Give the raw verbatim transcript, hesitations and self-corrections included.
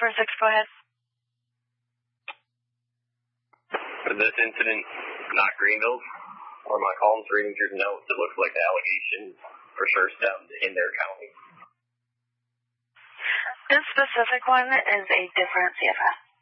four six, go ahead. For this incident, not Greenville, or my columns reading through the notes, it looks like the allegations for sure stemmed in their county. This specific one is a different C F S.